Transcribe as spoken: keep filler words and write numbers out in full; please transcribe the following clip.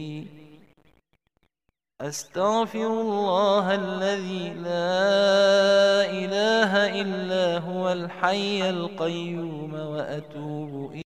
أستغفر الله الذي لا إله إلا هو الحي القيوم وأتوب إليه